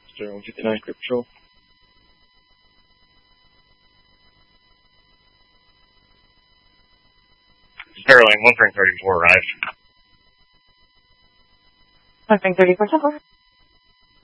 Sterling 59 Crypt Patrol. Sterling, 134 arrived. 134 Temple.